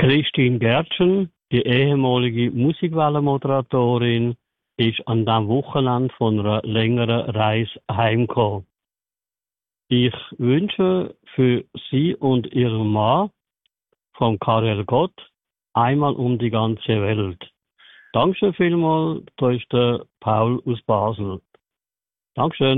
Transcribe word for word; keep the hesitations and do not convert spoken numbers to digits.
Christine Gärtschen, die ehemalige Musikwellenmoderatorin, ist an diesem Wochenende von einer längeren Reise heimgekommen. Ich wünsche für sie und ihren Mann von Karel Gott einmal um die ganze Welt. Dankeschön vielmals, da ist der Paul aus Basel. Dankeschön.